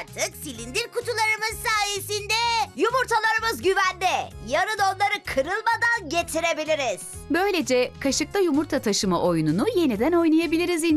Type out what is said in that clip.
Artık silindir kutularımız sayesinde yumurtalarımız güvende. Yarın onları kırılmadan getirebiliriz. Böylece kaşıkla yumurta taşıma oyununu yeniden oynayabiliriz